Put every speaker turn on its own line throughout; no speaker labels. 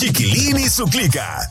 Chiquilín y su clica.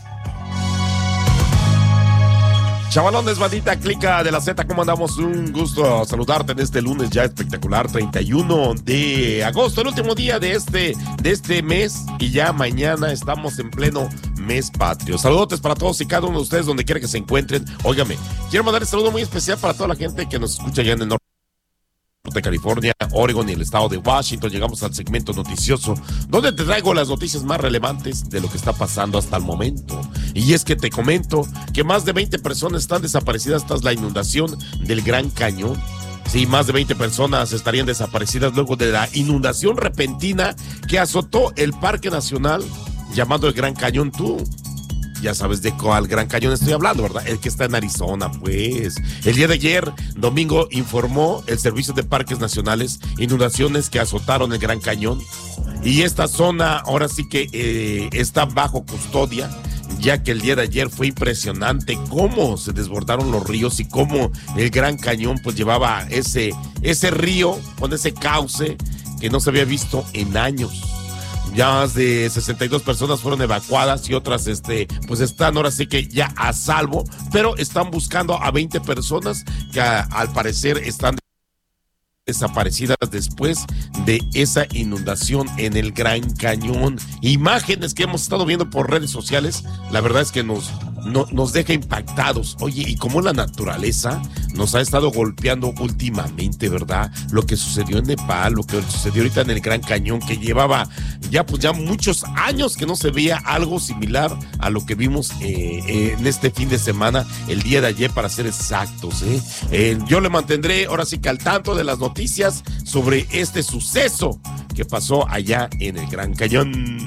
Chavalones, bandita clica de la Z, ¿cómo andamos? Un gusto saludarte en este lunes ya espectacular, 31 de agosto, el último día de este mes, y ya mañana estamos en pleno mes patrio. Saludotes para todos y cada uno de ustedes donde quiera que se encuentren. Óigame, quiero mandar un saludo muy especial para toda la gente que nos escucha allá en el norte de California, Oregon y el estado de Washington. Llegamos al segmento noticioso donde te traigo las noticias más relevantes de lo que está pasando hasta el momento. Y es que te comento que más de 20 personas están desaparecidas tras la inundación del Gran Cañón. Sí, más de 20 personas estarían desaparecidas luego de la inundación repentina que azotó el Parque Nacional llamado el Gran Cañón. Tú ya sabes de cuál Gran Cañón estoy hablando, ¿verdad? El que está en Arizona, pues. El día de ayer, domingo, informó el Servicio de Parques Nacionales inundaciones que azotaron el Gran Cañón. Y esta zona ahora sí que está bajo custodia, ya que el día de ayer fue impresionante cómo se desbordaron los ríos y cómo el Gran Cañón pues llevaba ese río con ese cauce que no se había visto en años. Ya más de 62 personas fueron evacuadas y otras pues están ahora sí que ya a salvo, pero están buscando a 20 personas que al parecer están desaparecidas después de esa inundación en el Gran Cañón. Imágenes que hemos estado viendo por redes sociales, la verdad es que nos deja impactados. Oye, y cómo la naturaleza nos ha estado golpeando últimamente, ¿verdad? Lo que sucedió en Nepal, lo que sucedió ahorita en el Gran Cañón, que llevaba ya muchos años que no se veía algo similar a lo que vimos en este fin de semana, el día de ayer para ser exactos, yo le mantendré ahora sí que al tanto de las noticias sobre este suceso que pasó allá en el Gran Cañón.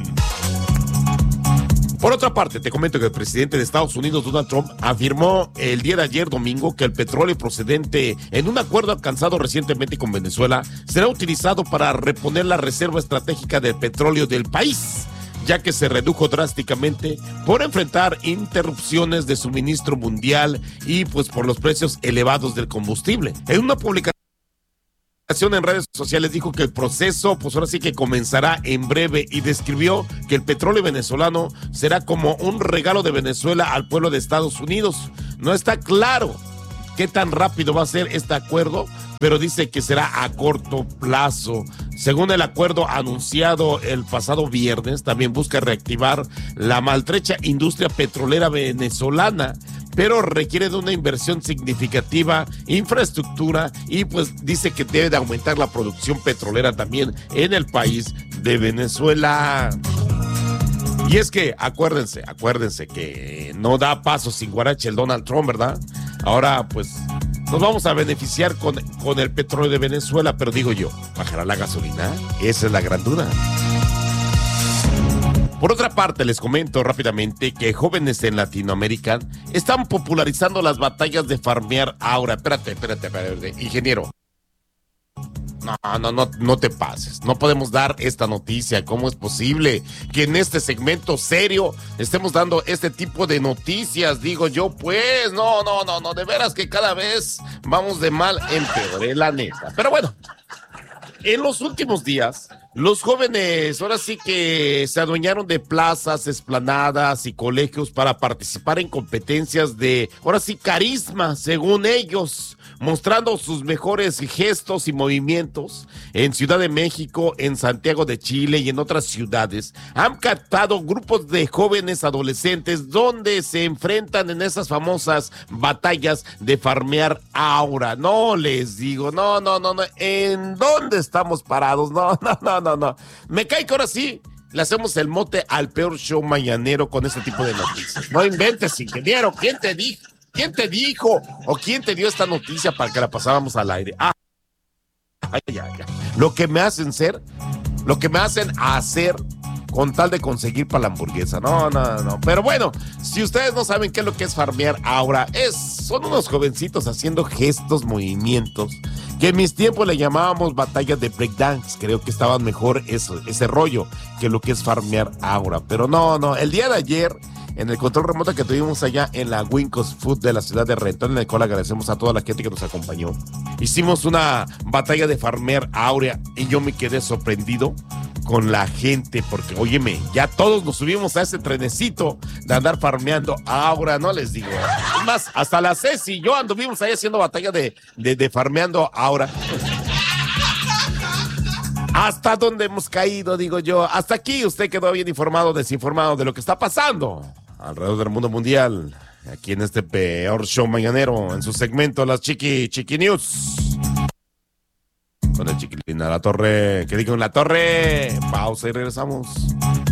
Por otra parte, te comento que el presidente de Estados Unidos, Donald Trump, afirmó el día de ayer domingo que el petróleo procedente en un acuerdo alcanzado recientemente con Venezuela será utilizado para reponer la reserva estratégica de petróleo del país, ya que se redujo drásticamente por enfrentar interrupciones de suministro mundial y pues por los precios elevados del combustible. En una publicación en redes sociales dijo que el proceso pues ahora sí que comenzará en breve y describió que el petróleo venezolano será como un regalo de Venezuela al pueblo de Estados Unidos. No está claro qué tan rápido va a ser este acuerdo, pero dice que será a corto plazo. Según el acuerdo anunciado el pasado viernes, también busca reactivar la maltrecha industria petrolera venezolana, pero requiere de una inversión significativa, infraestructura, y pues dice que debe de aumentar la producción petrolera también en el país de Venezuela. Y es que acuérdense que no da paso sin guarache el Donald Trump, ¿verdad? Ahora pues nos vamos a beneficiar con el petróleo de Venezuela, pero digo yo, ¿bajará la gasolina? Esa es la gran duda. Por otra parte, les comento rápidamente que jóvenes en Latinoamérica están popularizando las batallas de farmear aura. Espérate, ingeniero. No te pases. No podemos dar esta noticia. ¿Cómo es posible que en este segmento serio estemos dando este tipo de noticias? Digo yo, pues, no. De veras que cada vez vamos de mal en peor, la neta. Pero bueno, en los últimos días, los jóvenes ahora sí que se adueñaron de plazas, explanadas y colegios para participar en competencias de, ahora sí, carisma, según ellos, mostrando sus mejores gestos y movimientos en Ciudad de México, en Santiago de Chile y en otras ciudades. Han captado grupos de jóvenes adolescentes donde se enfrentan en esas famosas batallas de farmear aura. No les digo, no. ¿En dónde estamos parados? No. Me cae que ahora sí le hacemos el mote al peor show mañanero con este tipo de noticias. No inventes, ingeniero. ¿Quién te dijo? ¿O quién te dio esta noticia para que la pasáramos al aire? Lo que me hacen hacer con tal de conseguir para la hamburguesa. No. Pero bueno, si ustedes no saben qué es lo que es farmear aura, son unos jovencitos haciendo gestos, movimientos, que en mis tiempos le llamábamos batallas de breakdance. Creo que estaban mejor ese rollo que lo que es farmear aura. Pero no, el día de ayer, en el control remoto que tuvimos allá en la Winkos Food de la ciudad de Renton, en el cual agradecemos a toda la gente que nos acompañó, hicimos una batalla de farmear aura y yo me quedé sorprendido con la gente, porque óyeme, ya todos nos subimos a ese trenecito de andar farmeando Aura, no les digo. Es más, hasta la Ceci y yo anduvimos ahí haciendo batalla de farmeando Aura. ¿Hasta dónde hemos caído, digo yo? Hasta aquí usted quedó bien informado o desinformado de lo que está pasando alrededor del mundo mundial, aquí en este peor show mañanero, en su segmento Las Chiqui News. Con el Chiquilín a la torre, que diga en la torre. Pausa y regresamos.